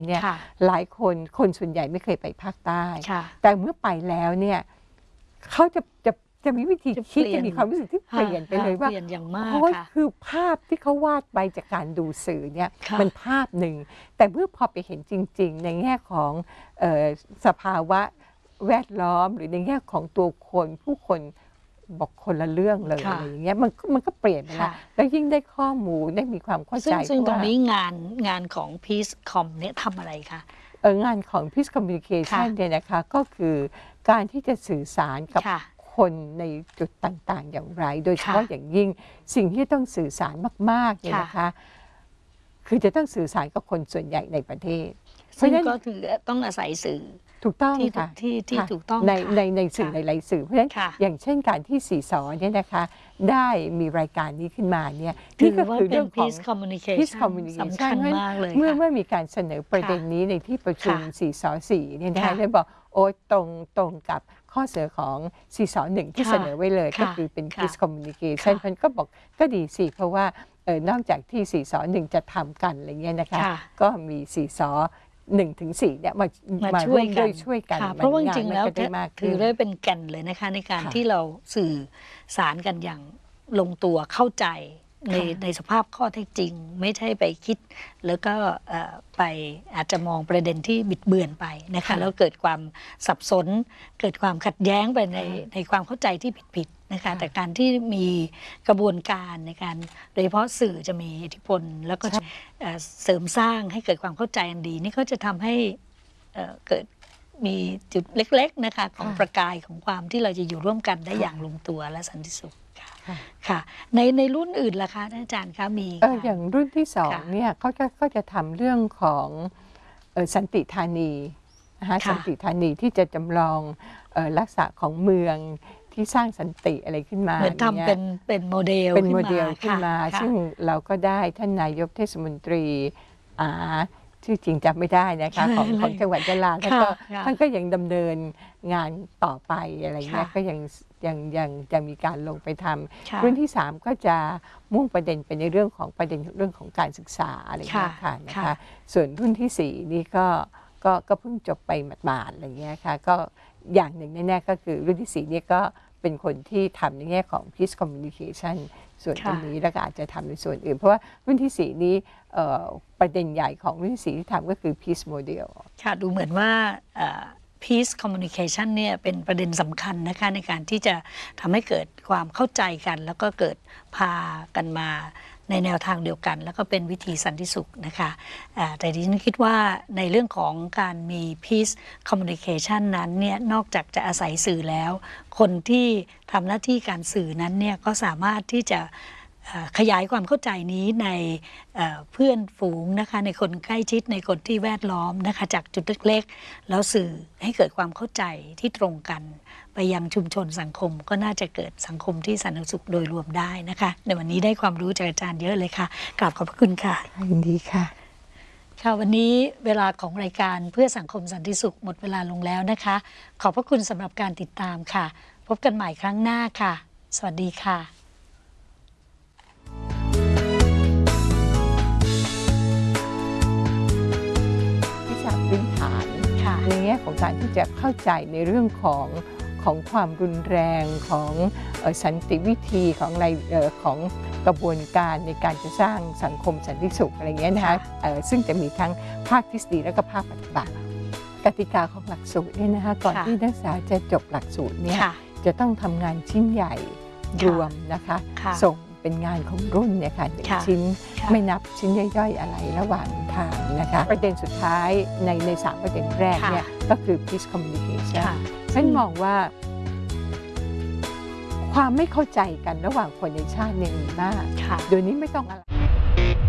เนี่ยหลายคนส่วนใหญ่ไม่เคยไปภาคใต้แต่เมื่อไปแล้วเนี่ยเขาจะมีวิธีคิดจะมีความรู้สึกที่เปลี่ยนไปเลยว่าโอ้ยคือภาพที่เขาวาดไปจากการดูสื่อเนี่ยมันภาพหนึ่งแต่เมื่อพอไปเห็นจริงๆในแง่ของสภาวะแวดล้อมหรือในแง่ของตัวคนผู้คนบอกคนละเรื่องเลยอะไรอย่างเงี้ยมันก็เปลี่ยนไปแล้วยิ่งได้ข้อมูลได้มีความเข้าใจซึ่งตรงนี้งานของ Peacecom เนี่ยทำอะไรคะงานของ Peace Communication เนี่ยนะคะก็คือการที่จะสื่อสารกับคนในจุดต่างๆอย่างไรโดยเฉพาะอย่างยิ่งสิ่งที่ต้องสื่อสารมากๆเนี่ยนะคะคือจะต้องสื่อสารกับคนส่วนใหญ่ในประเทศเพราะฉะนั้นก็คือต้องอาศัยสื่อถูกต้องค่ะที่ถูกต้องในสื่อหลายๆสื่อเพราะฉะนั้นอย่างเช่นการที่สีสอเนี่ยนะคะได้มีรายการนี้ขึ้นมาเนี่ยนี่ก็คือเรื่องของ Peace Communication สำคัญมากเลยเมื่อมีการเสนอประเด็นนี้ในที่ประชุมสีสอ4เนี่ยนะคะได้บอกโอ้ตรงกับข้อเสนอของสีสอ1ที่เสนอไว้เลยก็คือเป็น Peace Communication มันก็บอกก็ดีสิเพราะว่านอกจากที่สีสอ1จะทำกันอะไรเงี้ยนะคะก็มีสีสอ1-4เนี่ยมาช่วยกันเพราะว่าจริงๆแล้วถือได้เป็นแก่นเลยนะคะในการที่เราสื่อสารกันอย่างลงตัวเข้าใจในสภาพข้อเท็จจริงไม่ใช่ไปคิดแล้วก็ไปอาจจะมองประเด็นที่บิดเบือนไปนะคะแล้วเกิดความสับสนเกิดความขัดแย้งไปในความเข้าใจที่ผิดนะคะแต่การที่มีกระบวนการในการโดยเฉพาะสื่อจะมีอิทธิพลแล้วก็เสริมสร้างให้เกิดความเข้าใจอันดีนี่ก็จะทำให้เกิดมีจุดเล็กๆนะคะของประกายของความที่เราจะอยู่ร่วมกันได้อย่างลงตัวและสันติสุขค่ะในรุ่นอื่นล่ะคะอาจารย์คะมีอย่างรุ่นที่2เนี่ยเขาก็จะทำเรื่องของสันติธานีนะคะสันติธานีที่จะจำลองลักษณะของเมืองที่สร้างสันติอะไรขึ้นมาเหมือนทำเป็นโมเดลขึ้นมาซึ่งเราก็ได้ท่านนายกเทศมนตรีชื่อจริงจำไม่ได้นะคะของจังหวัดยะลาท่านก็ยังดำเนินงานต่อไปอะไรเงี้ยก็ยังมีการลงไปทำรุ่นที่3ก็จะมุ่งประเด็นไปในเรื่องของการศึกษาอะไรเงี้ยค่ะนะคะส่วนรุ่นที่4นี่ก็เพิ่งจบไปหมาดๆอะไรเงี้ยค่ะก็อย่างหนึ่งแน่ๆก็คือรุ่นที่4นี่ก็เป็นคนที่ทำในแง่ของ Peace Communication ส่วนตรงนี้แล้วก็อาจจะทำในส่วนอื่นเพราะว่ารุ่นที่4นี้ประเด็นใหญ่ของรุ่นที่4ที่ทำก็คือ Peace Model ค่ะดูเหมือนว่าPeace Communication เนี่ยเป็นประเด็นสำคัญนะคะในการที่จะทำให้เกิดความเข้าใจกันแล้วก็เกิดพากันมาในแนวทางเดียวกันแล้วก็เป็นวิธีสันติสุขนะคะแต่ดิฉันคิดว่าในเรื่องของการมี Peace Communication นั้นเนี่ยนอกจากจะอาศัยสื่อแล้วคนที่ทำหน้าที่การสื่อนั้นเนี่ยก็สามารถที่จะขยายความเข้าใจนี้ในเพื่อนฝูงนะคะในคนใกล้ชิดในคนที่แวดล้อมนะคะจากจุดเล็กๆแล้วสื่อให้เกิดความเข้าใจที่ตรงกันไปยังชุมชนสังคมก็น่าจะเกิดสังคมที่สันติสุขโดยรวมได้นะคะในวันนี้ได้ความรู้จากอาจารย์เยอะเลยค่ะกราบขอบพระคุณค่ะยินดีค่ะค่ะวันนี้เวลาของรายการเพื่อสังคมสันติสุขหมดเวลาลงแล้วนะคะขอบพระคุณสำหรับการติดตามค่ะพบกันใหม่ครั้งหน้าค่ะสวัสดีค่ะพื้นฐานในแง่ของการที่จะเข้าใจในเรื่องของความรุนแรงของสันติวิธีของอะไรของกระบวนการในการจะสร้างสังคมสันติสุขอะไรเงี้ยนะคะซึ่งจะมีทั้งภาคทฤษฎีและก็ภาคปฏิบัติกติกาของหลักสูตรเนี่ยนะคะก่อนที่นักศึกษาจะจบหลักสูตรเนี่ยจะต้องทำงานชิ้นใหญ่รวมนะคะส่งเป็นงานของรุ่นเนี่ยค่ะ1 ชิ้นไม่นับชิ้นย่อยๆอะไรระหว่างทางนะคะประเด็นสุดท้ายใน3ประเด็นแรกเนี่ยก็คือ Peace Communication ฉันมองว่าความไม่เข้าใจกันระหว่างคนในชาติเนี่ยมีมากโดยนี้ไม่ต้องอะไร